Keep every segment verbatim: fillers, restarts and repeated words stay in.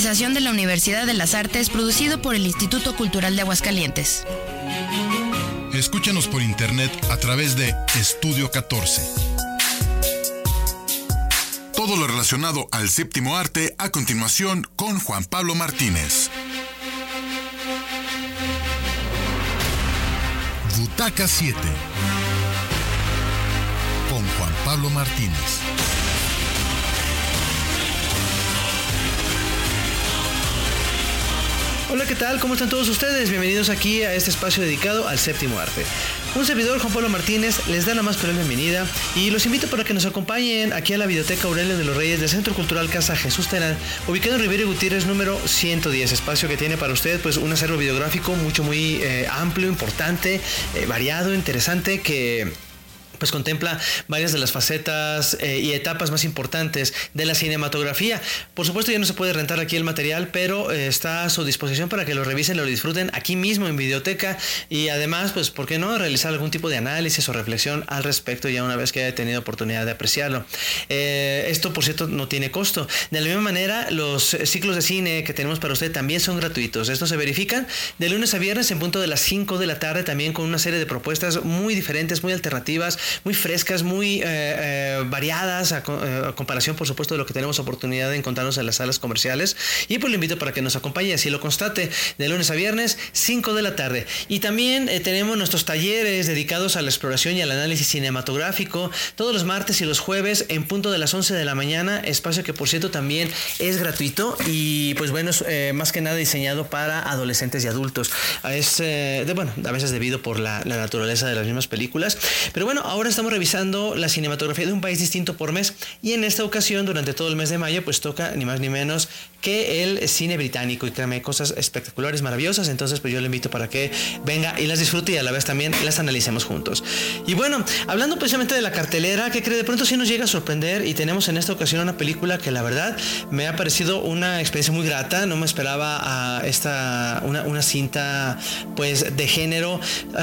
realización de la Universidad de las Artes, producido por el Instituto Cultural de Aguascalientes. Escúchanos por internet a través de Estudio catorce. Todo lo relacionado al séptimo arte a continuación con Juan Pablo Martínez. Butaca siete con Juan Pablo Martínez. Hola, ¿qué tal? ¿Cómo están todos ustedes? Bienvenidos aquí a este espacio dedicado al séptimo arte. Un servidor, Juan Pablo Martínez, les da la más cordial bienvenida y los invito para que nos acompañen aquí a la Biblioteca Aurelio de los Reyes del Centro Cultural Casa Jesús Terán, ubicado en Rivera y Gutiérrez número ciento diez, espacio que tiene para usted pues un acervo videográfico mucho muy eh, amplio, importante, eh, variado, interesante, que pues contempla varias de las facetas eh, y etapas más importantes de la cinematografía. Por supuesto ya no se puede rentar aquí el material, pero eh, está a su disposición para que lo revisen, lo disfruten aquí mismo en Videoteca y además, pues, ¿por qué no realizar algún tipo de análisis o reflexión al respecto ya una vez que haya tenido oportunidad de apreciarlo? Eh, esto, por cierto, no tiene costo. De la misma manera, los ciclos de cine que tenemos para usted también son gratuitos. Estos se verifican de lunes a viernes en punto de las cinco de la tarde, también con una serie de propuestas muy diferentes, muy alternativas, muy frescas, muy eh, eh, variadas a, a comparación, por supuesto, de lo que tenemos oportunidad de encontrarnos en las salas comerciales. Y pues lo invito para que nos acompañe, así lo constate, de lunes a viernes, cinco de la tarde. Y también eh, tenemos nuestros talleres dedicados a la exploración y al análisis cinematográfico todos los martes y los jueves en punto de las once de la mañana, espacio que, por cierto, también es gratuito y pues bueno, es eh, más que nada diseñado para adolescentes y adultos. Es, eh, de, bueno, a veces debido por la, la naturaleza de las mismas películas. Pero bueno, ahora estamos revisando la cinematografía de un país distinto por mes y en esta ocasión durante todo el mes de mayo pues toca ni más ni menos que el cine británico y créanme, cosas espectaculares, maravillosas. Entonces pues yo le invito para que venga y las disfrute y a la vez también las analicemos juntos. Y bueno, hablando precisamente de la cartelera, que cree, de pronto sí nos llega a sorprender y tenemos en esta ocasión una película que la verdad me ha parecido una experiencia muy grata. No me esperaba a esta una, una cinta pues de género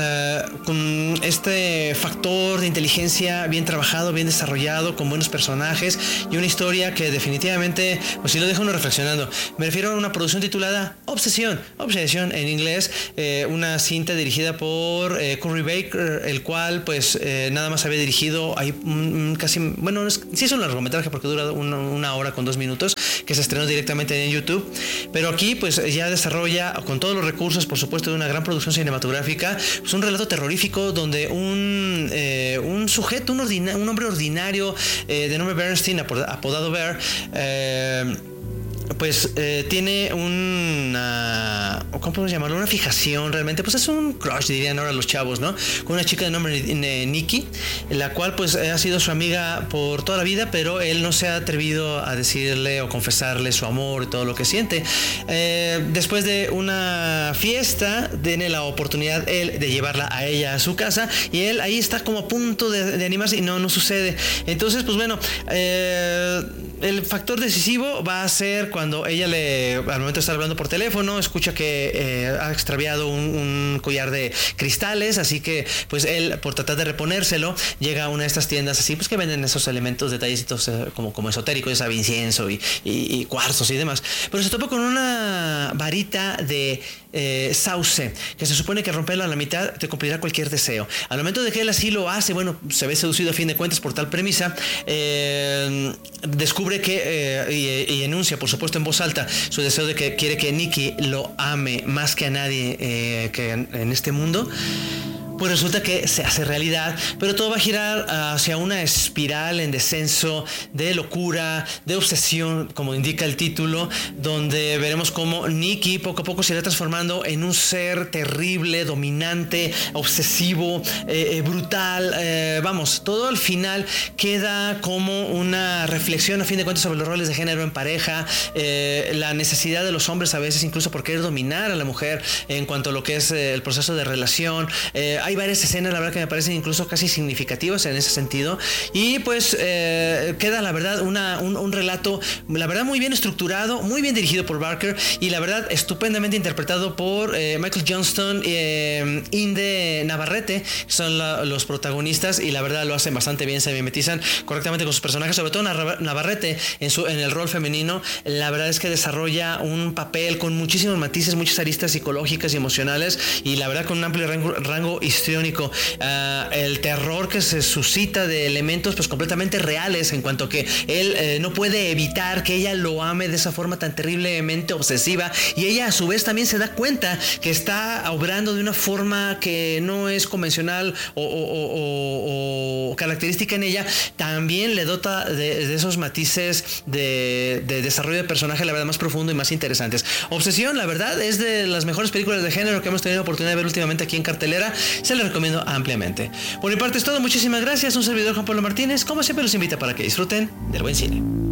uh, con este factor de inteligencia bien trabajado, bien desarrollado, con buenos personajes y una historia que definitivamente pues sí lo deja uno reflexionando. Me refiero a una producción titulada Obsesión, Obsesión en inglés, eh, una cinta dirigida por eh, Curry Baker, el cual pues eh, nada más había dirigido ahí um, casi, bueno, es, sí es un largometraje porque dura una, una hora con dos minutos, que se estrenó directamente en YouTube, pero aquí pues ya desarrolla con todos los recursos, por supuesto, de una gran producción cinematográfica, pues un relato terrorífico donde un eh, un sujeto, un, ordina- un hombre ordinario eh, de nombre Bernstein, apodado Bear, eh, pues eh, tiene una, ¿cómo podemos llamarlo? Una fijación realmente, pues es un crush, dirían ahora los chavos, ¿no? Con una chica de nombre eh, Nikki, la cual pues ha sido su amiga por toda la vida, pero él no se ha atrevido a decirle o confesarle su amor y todo lo que siente. Eh, después de una fiesta, tiene la oportunidad él de llevarla a ella a su casa y él ahí está como a punto de, de animarse y no, no sucede. Entonces, pues bueno, eh, el factor decisivo va a ser cuando ella le, al momento de estar hablando por teléfono, escucha que eh, ha extraviado un, un collar de cristales, así que pues él, por tratar de reponérselo, llega a una de estas tiendas así, pues que venden esos elementos, detallecitos eh, como, como esotéricos, ya sabe, incienso y, y, y cuarzos y demás. Pero se topa con una varita de eh, sauce, que se supone que romperla a la mitad te cumplirá cualquier deseo. Al momento de que él así lo hace, bueno, se ve seducido a fin de cuentas por tal premisa, eh, descubre que eh, y, y enuncia, por supuesto en voz alta, su deseo de que quiere que Nikki lo ame más que a nadie eh, que en, en este mundo. Pues resulta que se hace realidad, pero todo va a girar hacia una espiral en descenso de locura, de obsesión, como indica el título, donde veremos cómo Nikki poco a poco se irá transformando en un ser terrible, dominante, obsesivo, eh, eh, brutal. Eh, vamos, todo al final queda como una reflexión a fin de cuentas sobre los roles de género en pareja, eh, la necesidad de los hombres a veces incluso por querer dominar a la mujer en cuanto a lo que es eh, el proceso de relación. Eh, hay hay varias escenas, la verdad, que me parecen incluso casi significativas en ese sentido. Y pues eh, queda, la verdad, una, un, un relato, la verdad, muy bien estructurado, muy bien dirigido por Barker y la verdad, estupendamente interpretado por eh, Michael Johnston y eh, Inde Navarrete, que son la, los protagonistas, y la verdad lo hacen bastante bien, se mimetizan correctamente con sus personajes, sobre todo Navarrete en, su, en el rol femenino. La verdad es que desarrolla un papel con muchísimos matices, muchas aristas psicológicas y emocionales, y la verdad con un amplio rango, rango histriónico. Uh, el terror que se suscita de elementos pues completamente reales, en cuanto que él eh, no puede evitar que ella lo ame de esa forma tan terriblemente obsesiva, y ella a su vez también se da cuenta que está obrando de una forma que no es convencional o, o, o, o característica en ella. También le dota de, de esos matices de, de desarrollo de personaje, la verdad, más profundo y más interesantes. Obsesión, la verdad, es de las mejores películas de género que hemos tenido la oportunidad de ver últimamente aquí en cartelera. Se les recomiendo ampliamente. Por mi parte es todo, muchísimas gracias. Un servidor, Juan Pablo Martínez, como siempre los invita para que disfruten del buen cine.